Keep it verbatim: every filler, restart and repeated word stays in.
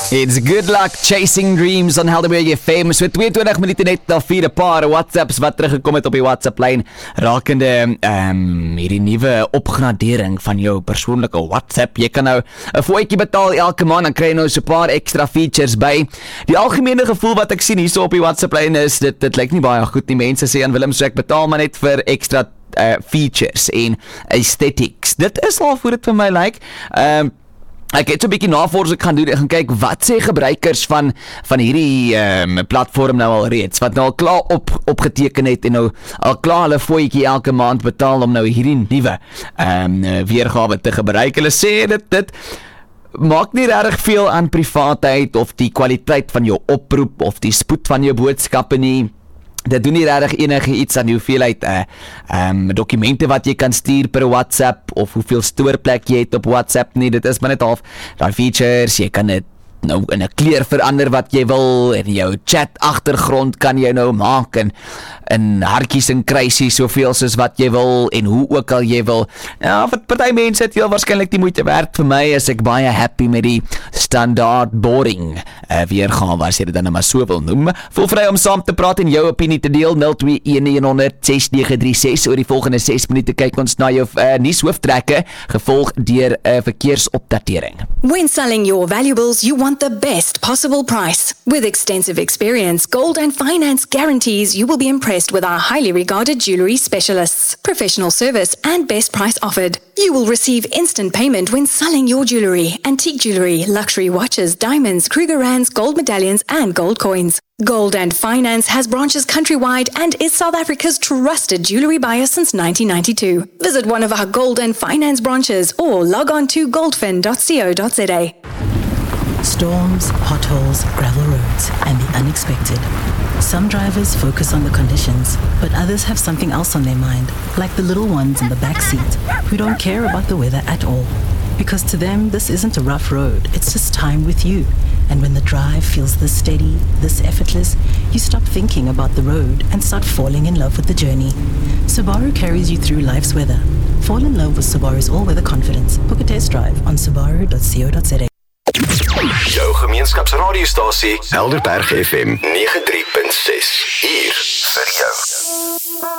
It's good luck chasing dreams on Helderberg F M. So tweeëntwintig minute net na vier 'n paar WhatsApps wat teruggekom het op die WhatsApp lyn rakende ehm um, hierdie nuwe opgradering van jou persoonlike WhatsApp. Jy kan nou 'n fooitjie betaal elke maand, dan kry jy nou so 'n paar ekstra features by. Die algemene gevoel wat ek sien hierso op die WhatsApp lyn is dit dit lyk nie baie goed nie. Mense sê aan Willem, so ek betaal maar net vir ekstra uh, features en aesthetics. Dit is al voor dit vir my lyk. Ehm um, Ek het so 'n bietjie navorsing gaan doen en gaan kyk wat sê gebruikers van van hierdie um, platform nou al reeds, wat nou al klaar op opgeteken het en nou al klaar hulle fooitjie elke maand betaal om nou hierdie nuwe um, weergawe te gebruik. Hulle sê dit dit maak nie regtig veel aan privaatheid of die kwaliteit van jou oproep of die spoed van jou boodskappe nie. Dit doen nie regtig enige iets aan die hoeveelheid uh, um, dokumente wat jy kan stuur per WhatsApp of hoeveel stoorplek jy het op WhatsApp nie. Dit is maar net half daai features. Jy kan dit nou in 'n kleur verander wat jy wil en jou chat agtergrond kan jy nou maak en in hartjies en kruisies soveel soos wat jy wil en hoe ook al jy wil. Ja, vir party mense het heel waarskynlik die moeite werd. Vir my is ek baie happy met die standaard boring uh, weergawe as jy dit dan maar so wil noem. Voel vry om saam te praat en jou opinie te deel. nul twee een een nul nul ses nege drie ses. Oor die volgende ses minute kyk ons na jou uh, nuushooftrekke gevolg deur 'n uh, verkeersopdatering. When selling your valuables, you want the best possible price. With extensive experience, Gold and Finance guarantees you will be impressed with our highly regarded jewellery specialists. Professional service and best price offered. You will receive instant payment when selling your jewellery, antique jewellery, luxury watches, diamonds, Krugerrands, gold medallions and gold coins. Gold and Finance has branches countrywide and is South Africa's trusted jewellery buyer since nineteen ninety-two. Visit one of our Gold and Finance branches or log on to goldfin dot co dot za. Storms, potholes, gravel roads, and the unexpected. Some drivers focus on the conditions, but others have something else on their mind, like the little ones in the back seat, who don't care about the weather at all. Because to them, this isn't a rough road, it's just time with you. And when the drive feels this steady, this effortless, you stop thinking about the road and start falling in love with the journey. Subaru carries you through life's weather. Fall in love with Subaru's all-weather confidence. Book a test drive on subaru dot co dot za. Jou gemeenskapsradiostasie Helderberg F M nege drie punt ses hier vir jou.